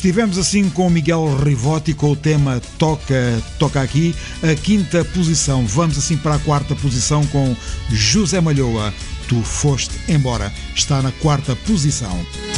Estivemos assim com o Miguel Rivotti com o tema Toca Aqui, a quinta posição. Vamos assim para a quarta posição com José Malhoa. Tu foste embora. Está na quarta posição.